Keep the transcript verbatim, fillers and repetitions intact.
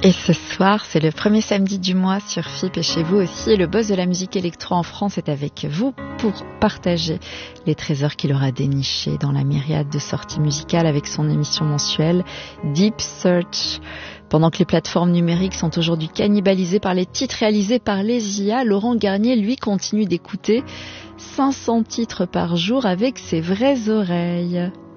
Et ce soir, c'est le premier samedi du mois sur F I P et chez vous aussi. Le boss de la musique électro en France est avec vous pour partager les trésors qu'il aura dénichés dans la myriade de sorties musicales avec son émission mensuelle Deep Search. Pendant que les plateformes numériques sont aujourd'hui cannibalisées par les titres réalisés par les I A, Laurent Garnier, lui, continue d'écouter cinq cents titres par jour avec ses vraies oreilles.